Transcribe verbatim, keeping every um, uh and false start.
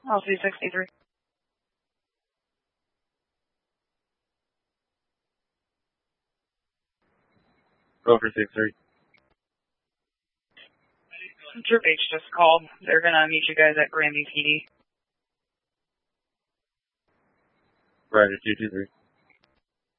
L C sixty-three. Over six three. Troop H just called. They're gonna meet you guys at Granby P D. Right at two two three.